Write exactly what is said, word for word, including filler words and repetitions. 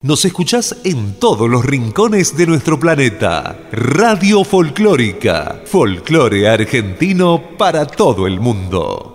Nos escuchás en todos los rincones de nuestro planeta. Radio Folclórica. Folclore argentino para todo el mundo.